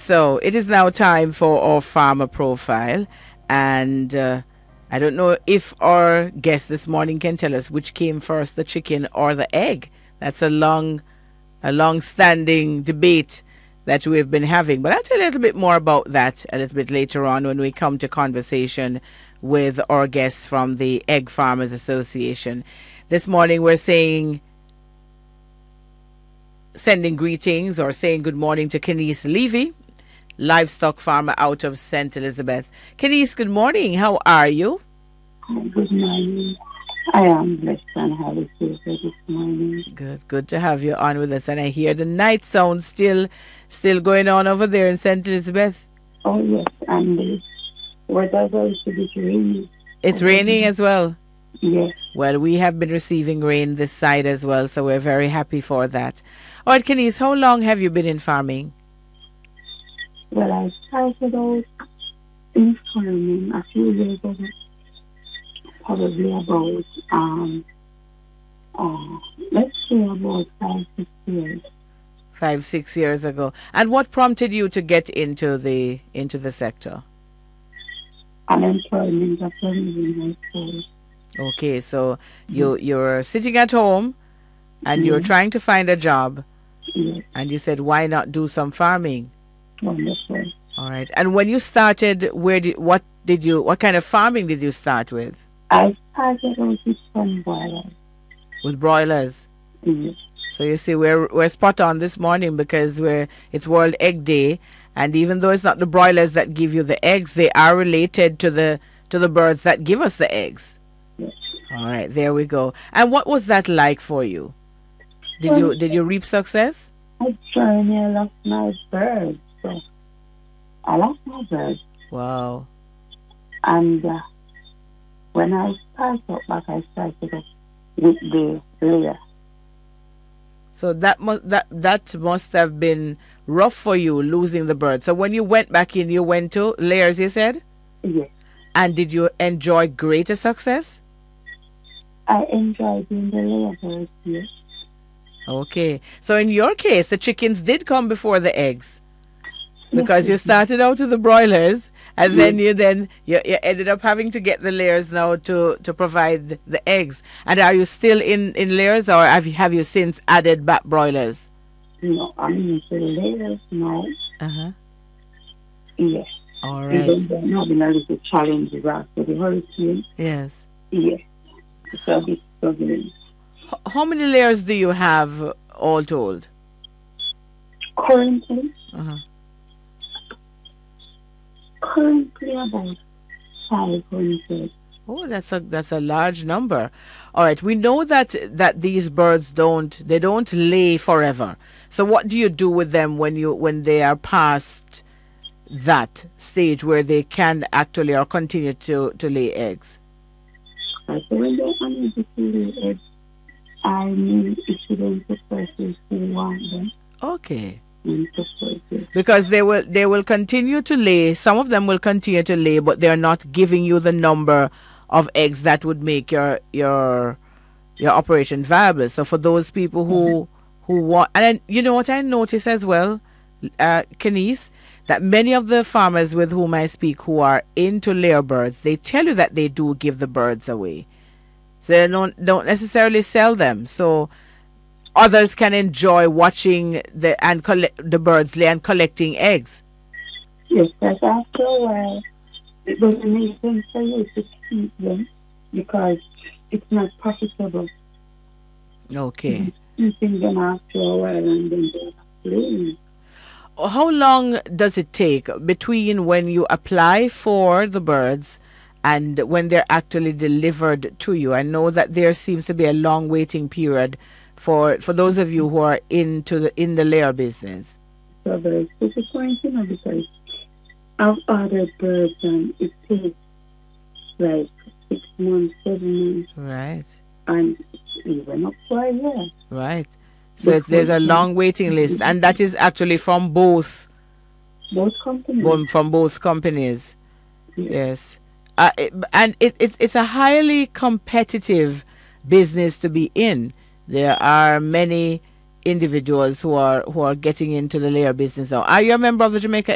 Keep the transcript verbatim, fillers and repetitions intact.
So it is now time for our farmer profile, and uh, I don't know if our guest this morning can tell us which came first, the chicken or the egg. That's a long, a long-standing debate that we've been having. But I'll tell you a little bit more about that a little bit later on when we come to conversation with our guests from the Egg Farmers Association. This morning we're saying, sending greetings or saying good morning to Kenise Levy, livestock farmer out of Saint Elizabeth. Kenise, good morning. How are you? Good morning. I am blessed and highly favored this morning. Good, good to have you on with us. And I hear the night sound still, still going on over there in Saint Elizabeth. Oh yes, and the weather is a bit rainy. It's raining as well. Yes. Well, we have been receiving rain this side as well, so we're very happy for that. All right, Kenise, how long have you been in farming? Well, I started out in farming a few years ago, probably about, um, uh, let's say about five, six years. Five, six years ago. And what prompted you to get into the into the sector? Unemployment after leaving high school. Okay, so you you're sitting at home and you're Mhm. trying to find a job, Yes, and you said, why not do some farming? wonderful. All right. And when you started, where did what did you what kind of farming did you start with? I started out with some boilers. With broilers. Yes. So you see, we're we're spot on this morning because we're it's World Egg Day, and even though it's not the broilers that give you the eggs, they are related to the to the birds that give us the eggs. Yes. All right, there we go. And what was that like for you? Did you did you reap success? I journey, I lost my birds. So I lost my birds. Wow. And uh, when I started up back, I started up with the layer. So that must that that must have been rough for you losing the bird. So when you went back in, you went to layers, you said? Yes. And did you enjoy greater success? I enjoyed doing the layer birds, yes. Okay. So in your case, the chickens did come before the eggs. Because you Yes. started out with the broilers, and then you then you, you ended up having to get the layers now to, to provide the eggs. And are you still in, in layers, or have you have you since added back broilers? No, I'm into the layers now. Uh-huh. Yes. All Even right. though I'm having a little challenges after the hurricane. Yes. Yes. It's a bit struggling. H- how many layers do you have all told? Currently, Uh-huh. currently about five hundred. Oh, that's a that's a large number. All right, we know that that these birds don't they don't lay forever. So what do you do with them when you when they are past that stage where they can actually or continue to to lay eggs? So when they're unable to lay eggs, I mean issue them to persons who want them Okay. and to purchase. Because they will they will continue to lay. Some of them will continue to lay, but they're not giving you the number of eggs that would make your your your operation viable. So for those people who who want, and then, you know what I notice as well, uh, Kenise, that many of the farmers with whom I speak who are into layer birds, they tell you that they do give the birds away. So they don't don't necessarily sell them. So others can enjoy watching the and collect the birds lay and collecting eggs. Yes, but after a while, it doesn't make sense for you to keep them because it's not profitable. Okay. Keeping them after a while and then they're playing. How long does it take between when you apply for the birds and when they're actually delivered to you? I know that there seems to be a long waiting period for for those of you who are into the in the layer business. So very disappointing, you know, because I've ordered birds and it takes like six months, seven months, Right. and even up to a year. Right. So it's, there's a long waiting list, and that is actually from both Both companies. from, from both companies. Yes. Yes. Uh, it, and it, it's it's a highly competitive business to be in. There are many individuals who are who are getting into the layer business now. Are you a member of the Jamaica